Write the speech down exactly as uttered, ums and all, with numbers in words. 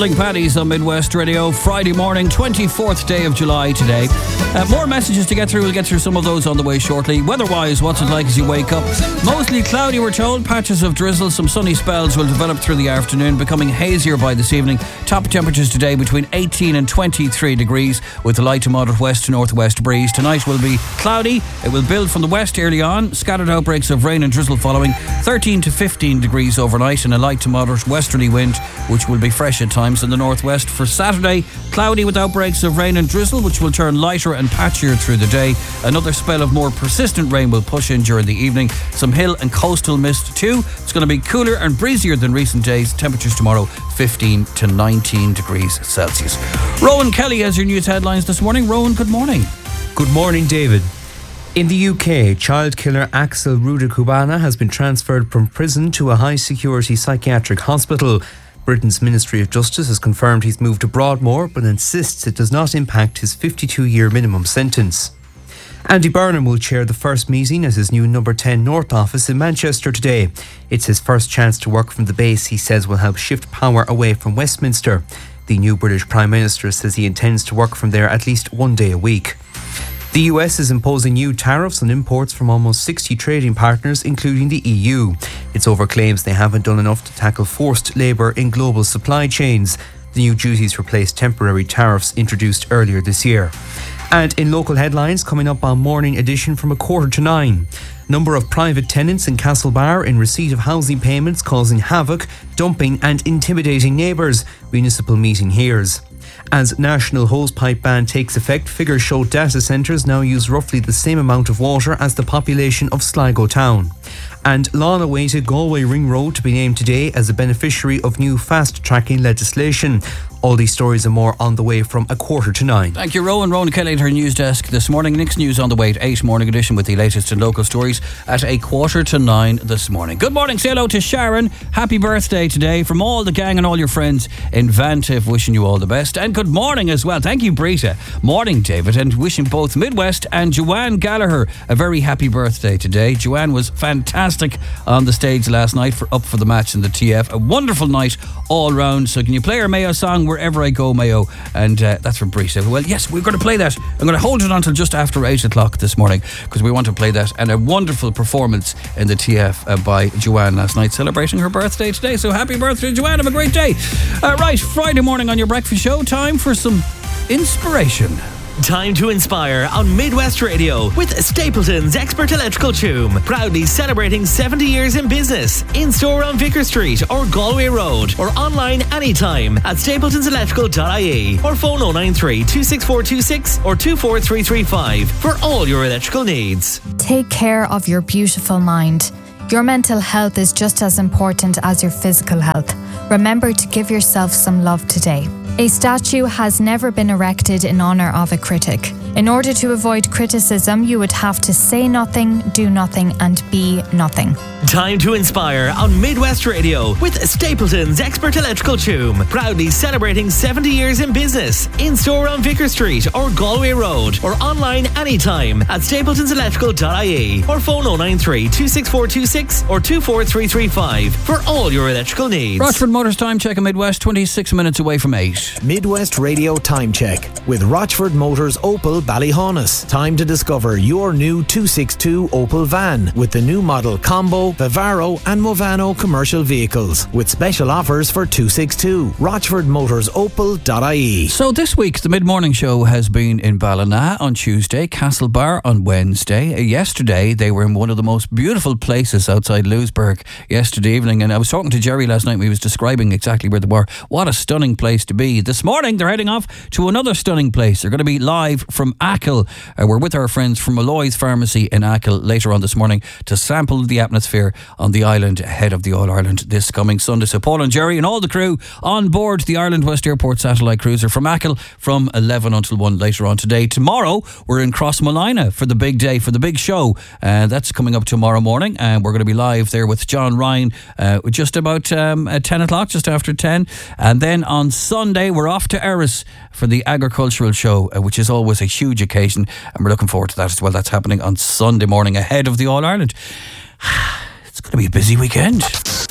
Tumbling Paddies on Midwest Radio, Friday morning, twenty-fourth day of July today. Uh, more messages to get through. We'll get through some of those on the way shortly. Weather-wise, what's it like as you wake up? Mostly cloudy, we're told. Patches of drizzle, some sunny spells will develop through the afternoon, becoming hazier by this evening. Top temperatures today between eighteen and twenty-three degrees, with a light to moderate west to northwest breeze. Tonight will be cloudy. It will build from the west early on. Scattered outbreaks of rain and drizzle following. thirteen to fifteen degrees overnight, and a light to moderate westerly wind, which will be fresh at times in the northwest. For Saturday, cloudy with outbreaks of rain and drizzle, which will turn lighter and patchier through the day. Another spell of more persistent rain will push in during the evening. Some hill and coastal mist too. It's going to be cooler and breezier than recent days. Temperatures tomorrow fifteen to nineteen degrees Celsius. Rowan Kelly has your news headlines this morning. Rowan, good morning. Good morning, David. In the U K, child killer Axel Rudakubana has been transferred from prison to a high-security psychiatric hospital. Britain's Ministry of Justice has confirmed he's moved to Broadmoor, but insists it does not impact his fifty-two-year minimum sentence. Andy Burnham will chair the first meeting at his new Number ten North office in Manchester today. It's his first chance to work from the base he says will help shift power away from Westminster. The new British Prime Minister says he intends to work from there at least one day a week. The U S is imposing new tariffs on imports from almost sixty trading partners, including the E U. It's over claims they haven't done enough to tackle forced labour in global supply chains. The new duties replace temporary tariffs introduced earlier this year. And in local headlines, coming up on Morning Edition from a quarter to nine. Number of private tenants in Castlebar in receipt of housing payments causing havoc, dumping and intimidating neighbours. Municipal meeting hears. As national hosepipe ban takes effect, figures show data centres now use roughly the same amount of water as the population of Sligo town. And long-awaited Galway Ring Road to be named today as a beneficiary of new fast-tracking legislation. All these stories and more on the way from a quarter to nine. Thank you, Rowan. Rowan Kelly at her news desk this morning. Nick's News on the way at eight, Morning Edition with the latest in local stories at a quarter to nine this morning. Good morning. Say hello to Sharon. Happy birthday today from all the gang and all your friends in Vantiff. Wishing you all the best. And good morning as well. Thank you, Brita. Morning, David. And wishing both Midwest and Joanne Gallagher a very happy birthday today. Joanne was fantastic on the stage last night for Up for the Match in the T F. A wonderful night all round. So can you play our Mayo song, Wherever I Go, Mayo? And uh, that's from Brita. Well, yes, we're going to play that. I'm going to hold it until just after eight o'clock this morning because we want to play that. And a wonderful performance in the T F uh, by Joanne last night, celebrating her birthday today. So happy birthday, Joanne. Have a great day. Uh, right, Friday morning on your breakfast show. Time for some inspiration. Time to inspire on Midwest Radio with Stapleton's Expert Electrical Choom. Proudly celebrating seventy years in business. In store on Vicar Street or Galway Road, or online anytime at stapletons electrical dot I E, or phone oh nine three, two six four two six or two four three three five for all your electrical needs. Take care of your beautiful mind. Your mental health is just as important as your physical health. Remember to give yourself some love today. A statue has never been erected in honour of a critic. In order to avoid criticism, you would have to say nothing, do nothing, and be nothing. Time to inspire on Midwest Radio with Stapleton's Expert Electrical Choom. Proudly celebrating seventy years in business. In store on Vicar Street or Galway Road, or online anytime at stapletons electrical dot I E, or phone oh nine three, two six four two six or two four three three five for all your electrical needs. Rochford Motors Time Check in Midwest, twenty-six minutes away from eight. Midwest Radio Time Check with Rochford Motors Opel Ballyhaunis. Time to discover your new two sixty-two Opel van with the new model Combo, Vivaro and Movano commercial vehicles with special offers for two sixty-two. Rochford Motors Opel dot I E. So this week the mid-morning show has been in Ballina on Tuesday, Castlebar on Wednesday. Uh, yesterday they were in one of the most beautiful places outside Lewisburg yesterday evening, and I was talking to Jerry last night and he was describing exactly where they were. What a stunning place to be. This morning they're heading off to another stunning place. They're going to be live from Achill. Uh, we're with our friends from Malloy's Pharmacy in Achill later on this morning to sample the atmosphere on the island ahead of the All-Ireland this coming Sunday. So Paul and Jerry and all the crew on board the Ireland West Airport satellite cruiser from Achill from eleven until one later on today. Tomorrow we're in Crossmolina for the big day, for the big show. Uh, that's coming up tomorrow morning, and we're going to be live there with John Ryan uh, just about um, at ten o'clock, just after ten. And then on Sunday we're off to Erris for the agricultural show, uh, which is always a huge occasion, and we're looking forward to that as well. That's happening on Sunday morning ahead of the All-Ireland. It's going to be a busy weekend.